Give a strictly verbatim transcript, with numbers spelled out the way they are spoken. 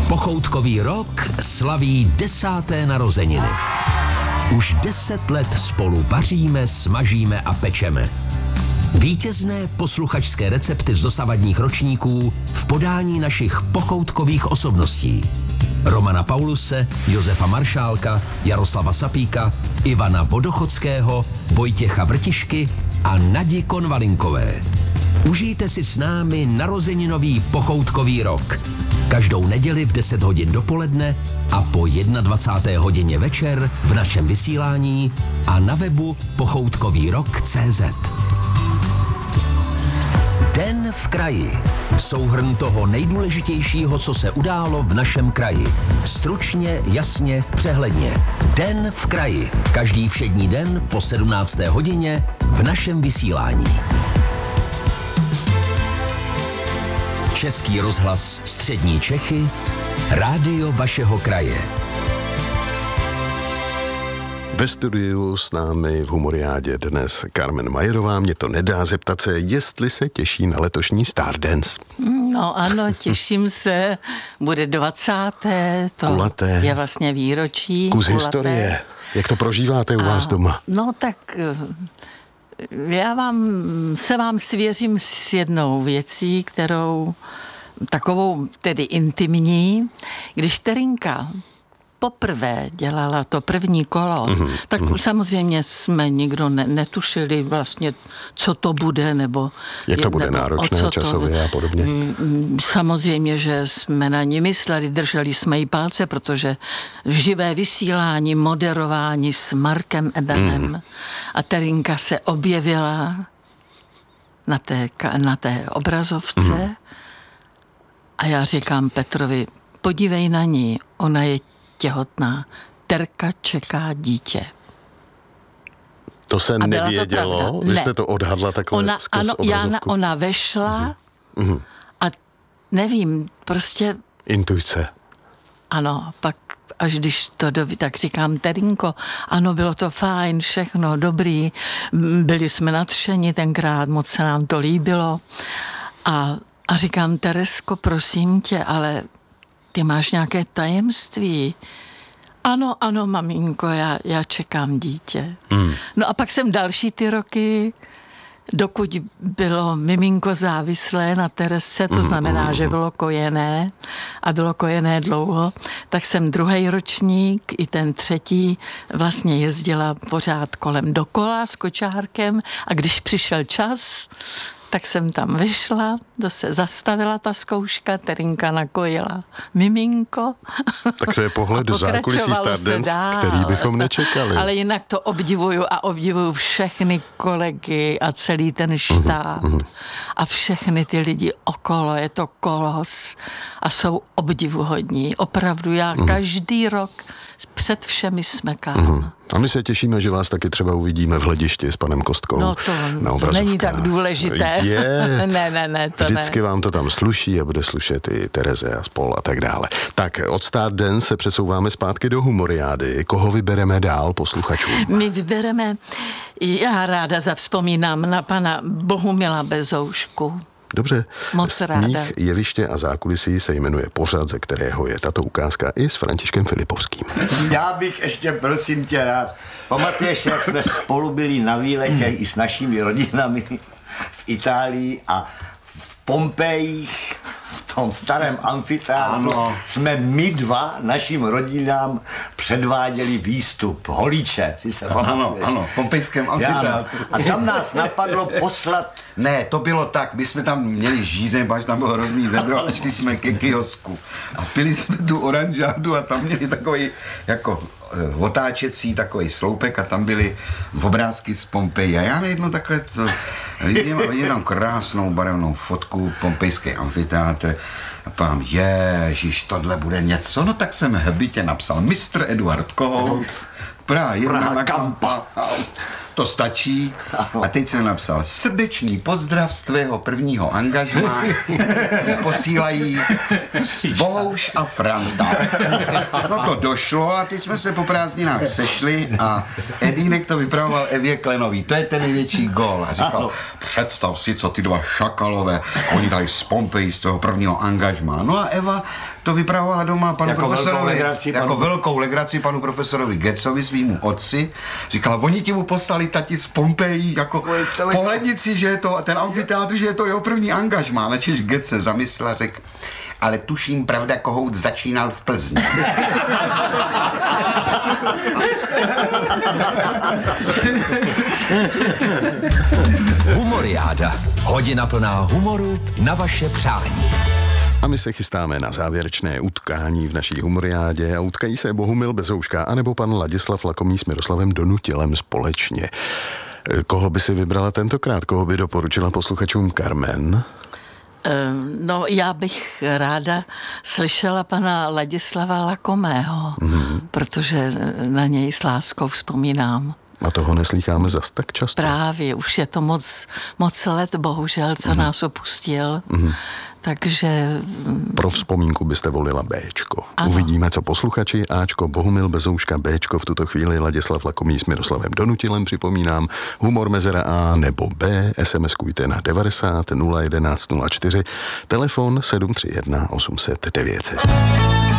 Pochoutkový rok slaví desáté narozeniny. Už deset let spolu vaříme, smažíme a pečeme. Vítězné posluchačské recepty z dosavadních ročníků v podání našich pochoutkových osobností. Romana Pauluse, Josefa Maršálka, Jaroslava Sapíka, Ivana Vodochodského, Vojtěcha Vrtišky a Nadi Konvalinkové. Užijte si s námi narozeninový pochoutkový rok. Každou neděli v deset hodin dopoledne a po dvacáté první hodině večer v našem vysílání a na webu pochoutkový rok tečka cé zet. Den v kraji. Souhrn toho nejdůležitějšího, co se událo v našem kraji. Stručně, jasně, přehledně. Den v kraji. Každý všední den po sedmnácté hodině v našem vysílání. Český rozhlas Střední Čechy, rádio vašeho kraje. Ve studiu s námi v Humoriádě dnes Carmen Majerová. Mě to nedá zeptat se, jestli se těší na letošní Stardance. No ano, těším se. Bude dvacáté To Kulaté. Je vlastně výročí. Kus kulaté. historie. Jak to prožíváte u vás A, doma? No tak já vám, se vám svěřím s jednou věcí, kterou takovou tedy intimní. Když Terinka poprvé dělala to první kolo, mm-hmm. tak mm-hmm. samozřejmě jsme nikdo ne, netušili vlastně, co to bude, nebo... Jak to bude nebo náročné časově a podobně. Samozřejmě, že jsme na ní mysleli, drželi jsme jí palce, protože živé vysílání, moderování s Markem Ebenem mm. a Terinka se objevila na té, na té obrazovce mm. a já říkám Petrovi, podívej na ní, ona je těhotná. Terka čeká dítě. To se nevědělo? To Vy ne. jste to odhadla takhle ona, skrz ano, obrazovku? Jana, ona vešla mm-hmm. a nevím, prostě... Intuice. Ano, pak až když to doví, tak říkám, Terinko, ano, bylo to fajn, všechno dobrý, byli jsme nadšeni tenkrát, moc se nám to líbilo. A, a říkám, Teresko, prosím tě, ale ty máš nějaké tajemství. Ano, ano, maminko, já, já čekám dítě. Hmm. No a pak jsem další ty roky, dokud bylo miminko závislé na Teresce, to znamená, že bylo kojené a bylo kojené dlouho, tak jsem druhý ročník i ten třetí vlastně jezdila pořád kolem dokola s kočárkem a když přišel čas, tak jsem tam vyšla, to se zastavila ta zkouška, Terinka nakojila miminko. Tak to je pohled do zákulisí Stardance, který bychom nečekali. Ale jinak to obdivuju a obdivuju všechny kolegy a celý ten štáb mm-hmm. a všechny ty lidi okolo, je to kolos a jsou obdivuhodní. Opravdu já mm-hmm. každý rok před všemi smekám. Mm-hmm. A my se těšíme, že vás taky třeba uvidíme v Hledišti s panem Kostkou. No to, na to není tak důležité. Je. ne, ne, ne, to Vždycky ne. vám to tam sluší a bude slušet i Tereze a spol a tak dále. Tak od Stardance se přesouváme zpátky do Humoriády. Koho vybereme dál posluchačům? My vybereme, já ráda zavzpomínám na pana Bohumila Bezoušku. Dobře. Moc Smích, ráda. jeviště a zákulisí se jmenuje pořad, ze kterého je tato ukázka i s Františkem Filipovským. Já bych ještě, prosím tě, rád. Pamatuješ, jak jsme spolu byli na výletě i s našimi rodinami v Itálii a v Pompejích, v tom starém amfiteátru, jsme my dva našim rodinám předváděli výstup Holíče, si se pamatuješ? Ano, ano, v pompejském amfiteátru. A tam nás napadlo poslat... Ne, to bylo tak, my jsme tam měli žízeň, až tam bylo hrozný vedro a šli jsme ke kiosku. A pili jsme tu oranžádu a tam měli takový jako otáčecí takový sloupek a tam byly obrázky z Pompeji. A já najednou takhle to, vidím, vidím tam krásnou barevnou fotku pompejský amfiteátr a pám, ježiš, tohle bude něco. No tak jsem hbitě napsal mistr Eduard Kohout, Praha jedna na Kampa. to stačí. A teď jsem napsal srdečný pozdrav z tvého prvního angažmá. Posílají Bohouš a Franta. No to došlo a teď jsme se po prázdninách sešli a Edínek to vypravoval Evě Klenový. To je ten největší gól. A říkal, představ si, co ty dva šakalové, oni dali z Pompeji z toho prvního angažmá. No a Eva to vypravovala doma panu jako profesorovi, velkou legraci, jako panu... velkou legraci panu profesorovi Getzovi, svýmu otci. Říkala, oni ti mu poslali tati z Pompeji, jako pohlednit si, že je to ten amfiteátr, že je to jeho první angažmá. Načež Getz se zamyslel a řekl, ale tuším, pravda, Kohout začínal v Plzni. Humoriáda. Hodina plná humoru na vaše přání. A my se chystáme na závěrečné utkání v naší humoriádě a utkají se Bohumil Bezouška anebo pan Ladislav Lakomý s Miroslavem Donutilem společně. Koho by si vybrala tentokrát? Koho by doporučila posluchačům Carmen? No, já bych ráda slyšela pana Ladislava Lakomého, mm-hmm. protože na něj s láskou vzpomínám. A toho neslýcháme zas tak často. Právě, už je to moc, moc let, bohužel, co mm-hmm. nás opustil. Mm-hmm. Takže... Pro vzpomínku byste volila Béčko. Ano. Uvidíme, co posluchači. Áčko, Bohumil Bezouška, Béčko, v tuto chvíli Ladislav Lakomý s Miroslavem Donutilem, připomínám, humor mezera A nebo B, SMSkujte na devadesát nula jedenáct nula čtyři, telefon sedm tři jedna osm set devět set.